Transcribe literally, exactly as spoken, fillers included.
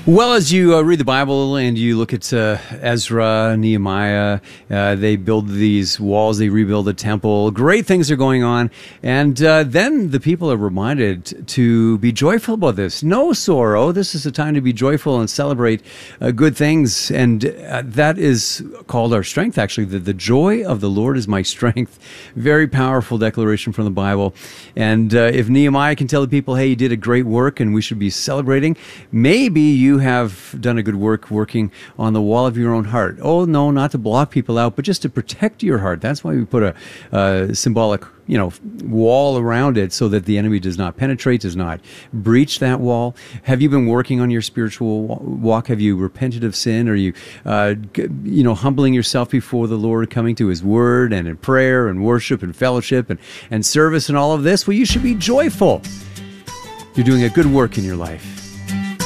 Well, as you uh, read the Bible and you look at uh, Ezra, Nehemiah, uh, they build these walls, they rebuild the temple. Great things are going on. And uh, then the people are reminded to be joyful about this. No sorrow. This is a time to be joyful and celebrate uh, good things. And uh, that is called our strength, actually. The, the joy of the Lord is my strength. Very powerful declaration from the Bible. And uh, if Nehemiah can tell the people, hey, you did a great work and we should be celebrating, maybe you have done a good work working on the wall of your own heart. Oh, no, not to block people out, but just to protect your heart. That's why we put a, a symbolic, you know, wall around it so that the enemy does not penetrate, does not breach that wall. Have you been working on your spiritual walk? Have you repented of sin? Are you, uh, you know, humbling yourself before the Lord, coming to His Word and in prayer and worship and fellowship and, and service and all of this? Well, you should be joyful. You're doing a good work in your life.